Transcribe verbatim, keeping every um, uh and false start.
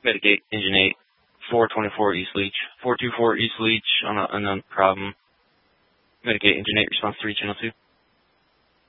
Mitigate, Engine eight, four twenty-four East Leach, four two four East Leach on an unknown problem. Mitigate, Engine eight, response three, channel two.